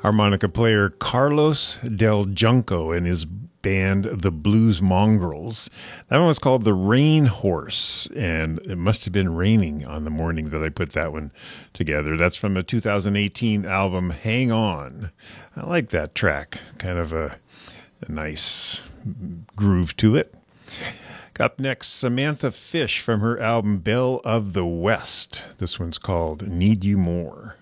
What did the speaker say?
harmonica player Carlos Del Junco and his band, the Blues Mongrels. That one was called The Rain Horse, and it must have been raining on the morning that I put that one together. That's from a 2018 album, Hang On. I like that track. Kind of a nice groove to it. Up next, Samantha Fish from her album Belle of the West. This one's called Need You More.